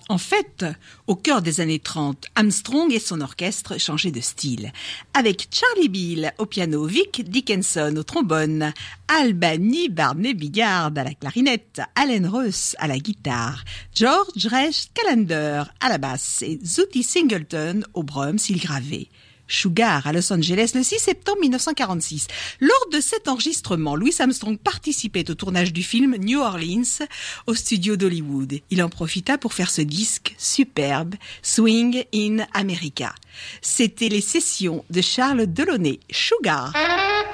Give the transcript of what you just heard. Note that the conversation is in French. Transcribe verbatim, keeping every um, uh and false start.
En fait, au cœur des années trente, Armstrong et son orchestre changeaient de style. Avec Charlie Bill au piano, Vic Dickinson au trombone, Albany Barney Bigard à la clarinette, Allen Russ à la guitare, George Resch Callender à la basse et Zooty Singleton au drums, ils gravaient Sugar à Los Angeles le six septembre mille neuf cent quarante-six. Lors de cet enregistrement, Louis Armstrong participait au tournage du film New Orleans au studio d'Hollywood. Il en profita pour faire ce disque superbe, Swing in America. C'était les sessions de Charles Delaunay, Sugar.